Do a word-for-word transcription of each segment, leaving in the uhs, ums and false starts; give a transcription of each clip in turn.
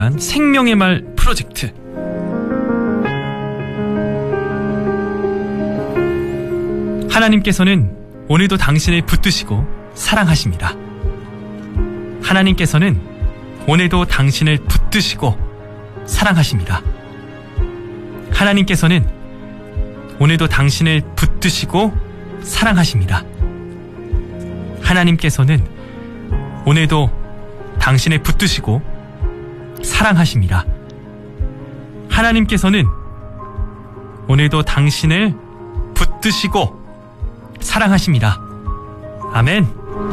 생명의 말 프로젝트. 하나님께서는 오늘도 당신을 붙드시고 사랑하십니다. 하나님께서는 오늘도 당신을 붙드시고 사랑하십니다. 하나님께서는 오늘도 당신을 붙드시고 사랑하십니다. 하나님께서는 오늘도 당신을 붙드시고 사랑하십니다. 하나님께서는 오늘도 당신을 붙드시고 사랑하십니다. 아멘.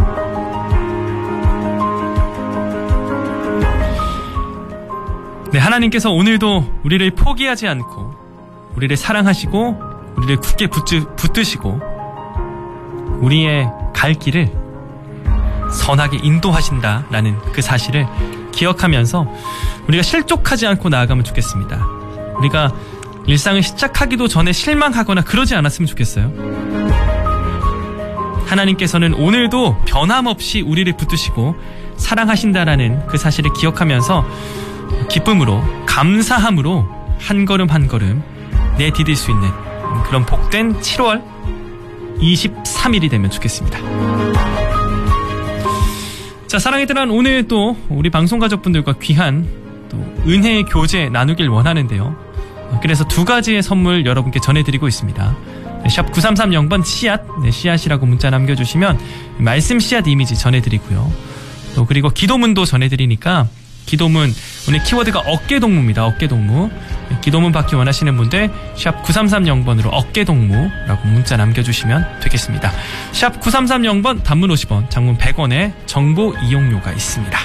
네, 하나님께서 오늘도 우리를 포기하지 않고 우리를 사랑하시고 우리를 굳게 붙드, 붙드시고 우리의 갈 길을 선하게 인도하신다라는 그 사실을 기억하면서 우리가 실족하지 않고 나아가면 좋겠습니다. 우리가 일상을 시작하기도 전에 실망하거나 그러지 않았으면 좋겠어요. 하나님께서는 오늘도 변함없이 우리를 붙드시고 사랑하신다라는 그 사실을 기억하면서 기쁨으로 감사함으로 한 걸음 한 걸음 내디딜 수 있는 그런 복된 칠월 이십삼일이 되면 좋겠습니다. 자, 사랑이들아, 오늘 또 우리 방송 가족분들과 귀한 또 은혜의 교제 나누길 원하는데요. 그래서 두 가지의 선물 여러분께 전해드리고 있습니다. 샵 구삼삼영 번 씨앗, 네, 씨앗이라고 문자 남겨주시면 말씀 씨앗 이미지 전해드리고요. 또 그리고 기도문도 전해드리니까 기도문, 오늘 키워드가 어깨동무입니다. 어깨동무. 기도문 받기 원하시는 분들 샵 구삼삼영 번으로 어깨동무라고 문자 남겨주시면 되겠습니다. 샵 구삼삼영 번, 단문 오십 원, 장문 백 원의 정보 이용료가 있습니다.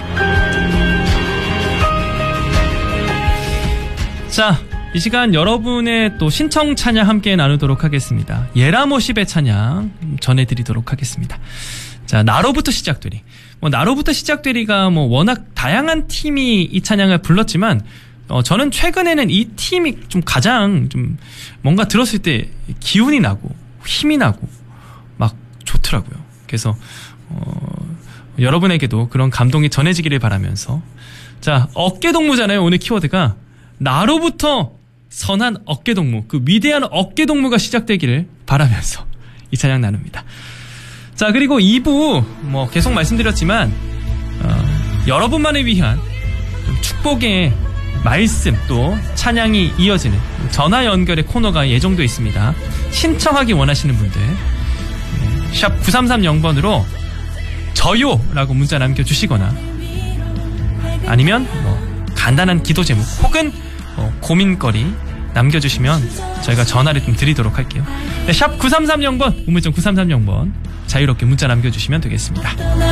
자, 이 시간 여러분의 또 신청 찬양 함께 나누도록 하겠습니다. 예라모십의 찬양 전해드리도록 하겠습니다. 자, 나로부터 시작되리. 뭐 나로부터 시작되리가 뭐 워낙 다양한 팀이 이 찬양을 불렀지만 어, 저는 최근에는 이 팀이 좀 가장 좀 뭔가 들었을 때 기운이 나고 힘이 나고 막 좋더라고요. 그래서 어, 여러분에게도 그런 감동이 전해지기를 바라면서, 자, 어깨동무잖아요. 오늘 키워드가 나로부터 선한 어깨동무, 그 위대한 어깨동무가 시작되기를 바라면서 이 찬양 나눕니다. 자, 그리고 이 부 뭐 계속 말씀드렸지만 어, 여러분만을 위한 축복의 말씀 또 찬양이 이어지는 전화 연결의 코너가 예정되어 있습니다. 신청하기 원하시는 분들 샵 구삼삼영 번으로 저요라고 문자 남겨주시거나 아니면 뭐 간단한 기도 제목 혹은 뭐 고민거리 남겨주시면 저희가 전화를 좀 드리도록 할게요. 네, 샵 구삼삼영 번, 우물정 구삼삼영 번 자유롭게 문자 남겨주시면 되겠습니다.